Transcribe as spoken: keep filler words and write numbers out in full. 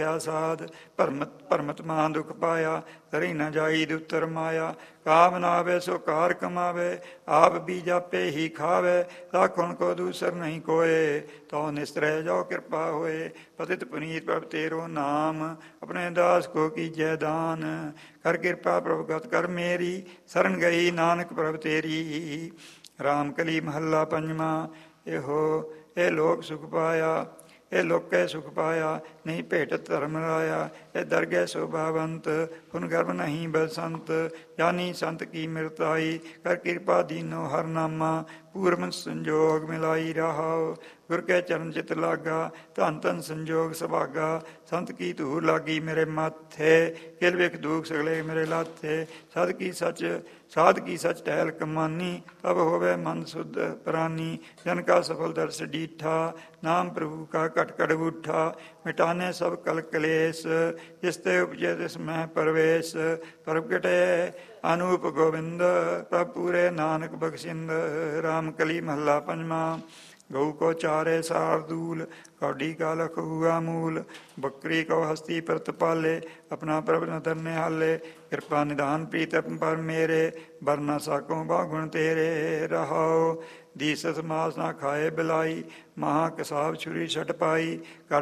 ਸਾਧ ਭਰਮਤ ਭਰਮਤ ਮਹਾ ਦੁਖ ਪਾਇਆ, ਧਰੀ ਨ ਜਾਈ ਦੁਤਰ ਮਾਇਆ। ਕਾਮ ਨਾਵੇ ਸੋ ਕਾਰ ਕਮਾਵੇ, ਆਪ ਵੀ ਜਾਪੇ ਹੀ ਖਾਵੇ। ਰਾਖਣ ਕੋ ਦੂਸਰ ਨਹੀਂ ਕੋਏ, ਤੋ ਨਿਸਤਰੈ ਜੋ ਕਿਰਪਾ ਹੋਏ। ਪਤਿਤ ਪੁਨੀਤ ਪ੍ਰਭ ਤੇਰੋ ਨਾਮ, ਆਪਣੇ ਦਾਸ ਕੋ ਕੀਜੈ ਦਾਨ। ਕਰ ਕਿਰਪਾ ਪ੍ਰਭ ਗਤ ਕਰ ਮੇਰੀ, ਸਰਨ ਗਈ ਨਾਨਕ ਪ੍ਰਭ ਤੇਰੀ। ਰਾਮ ਕਲੀ ਮਹੱਲਾ ਪੰਜਵਾਂ। ਇਹੋ ਇਹ ਲੋਕ ਸੁਖ ਪਾਇਆ, ਇਹ ਲੋਕੇ ਸੁਖ ਪਾਇਆ। ਨਹੀਂ ਭੇਟ ਧਰਮ ਰਾਇਆ, ਇਹ ਦਰਗਹਿ ਸ਼ੋਭਾਵੰਤ। ਪੁਨ ਗਰਭ ਨਹੀਂ ਬਸੰਤ, ਜਾਨੀ ਸੰਤ ਕੀ ਮਿਰਤਾਈ। ਕਰ ਕਿਰਪਾ ਦੀਨੋ ਹਰ ਨਾਮਾ, ਪੂਰਮ ਸੰਜੋਗ ਮਿਲਾਈ ਰਹਾਓ। ਗੁਰ ਕੇ ਚਰਨ ਚਿਤ ਲਾਗਾ, ਧਨ ਧਨ ਸੰਜੋਗ ਸੁਭਾਗਾ। ਸੰਤ ਕੀ ਧੂਰ ਲਾਗੀ ਮੇਰੇ ਮਾਥੇ, ਕਿਲ ਵਿਖ ਦੁਖ ਸਗਲੇ ਮੇਰੇ ਲਾਥੇ। ਸਦ ਕੀ ਸੱਚ ਸਾਧ ਕੀ ਸੱਚ ਟਹਿਲ ਕਮਾਨੀ, ਤਬ ਹੋਵੇ ਮਨ ਸੁਧ ਪ੍ਰਾਨੀ। ਜਨ ਕਾ ਸਫਲ ਦਰਸ ਡੀਠਾ, ਨਾਮ ਪ੍ਰਭੂ ਕਾ ਘਟ ਘਟ ਬੂਠਾ। ਮਿਟਾਨੇ ਸਭ ਕਲ ਕਲੇਸ਼, ਜਿਸ ਤੇ ਉਪਜੇ ਤਿਸ ਮੈਂ ਪਰਵੇਸ਼। ਪ੍ਰਭ ਕਟੇ ਅਨੂਪ ਗੋਬਿੰਦ, ਪ੍ਰਭ ਪੂਰੇ ਨਾਨਕ ਬਖਸ਼ਿੰਦ। ਰਾਮ ਕਲੀ ਮਹੱਲਾ ਪੰਜਵਾਂ। ਗਊ ਕੋ ਚਾਰੇ ਸਾਰਦੂਲ, ਕੌਡੀ ਕਾ ਲਖੂਆ ਮੂਲ। ਬੱਕਰੀ ਕੋ ਹਸਤੀ ਪ੍ਰਤਪਾਲੇ, ਆਪਣਾ ਪ੍ਰਭ ਨਦਰ ਨਿਹਾਲੇ। ਕਿਰਪਾ ਨਿਧਾਨ ਪ੍ਰੀਤ ਪਰ ਮੇਰੇ, ਬਰ ਨਾ ਸਾਕੋ ਬਾਗੁਣ ਤੇਰੇ। ਰਹਾਓ ਦੀਸਸ ਮਾਸ ਨਾ ਖਾਏ ਬਿਲਾਈ, ਮਹਾ ਕਸਾਬ ਛੁਰੀ ਛਟ ਪਾਈ।